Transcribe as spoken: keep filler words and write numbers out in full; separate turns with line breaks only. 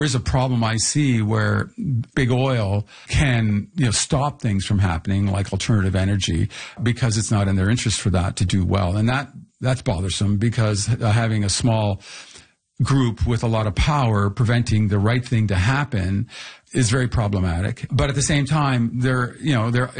There's a problem I see where big oil can, you know, stop things from happening, like alternative energy, because it's not in their interest for that to do well. And that that's bothersome, because uh, having a small group with a lot of power preventing the right thing to happen is very problematic. But at the same time, they're, you know, they're